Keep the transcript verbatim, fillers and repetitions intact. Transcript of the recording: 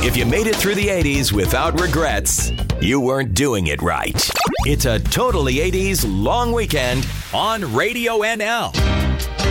If you made it through the eighties without regrets, you weren't doing it right. It's a totally eighties long weekend on Radio N L.